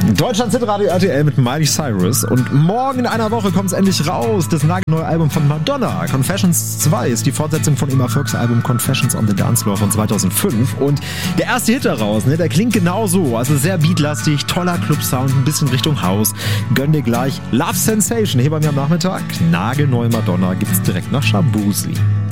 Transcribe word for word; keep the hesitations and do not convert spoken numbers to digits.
Deutschland Hitradio R T L mit Miley Cyrus. Und morgen in einer Woche kommt es endlich raus. Das nagelneue Album von Madonna. Confessions zwei ist die Fortsetzung von ihrem Erfolgsalbum Confessions on the Dance Floor von zweitausendfünf. Und der erste Hit daraus, ne, der klingt genau so. Also sehr beatlastig, toller Club-Sound, ein bisschen Richtung House. Gönn dir gleich Love Sensation hier bei mir am Nachmittag. Nagelneue Madonna gibt's direkt nach Shaboozey.